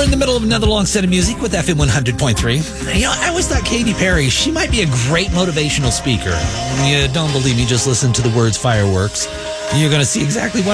in the middle of another long set of music with FM 100.3. You know, I always thought Katy Perry, she might be a great motivational speaker. You don't believe me? Just listen to the words fireworks. You're going to see exactly what